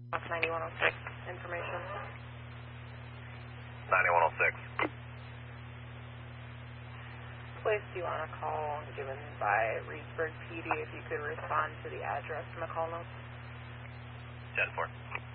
Off 9106 information. 9106. Place you on a call given by Reedsburg PD if you could respond to the address in the call notes. 10-4.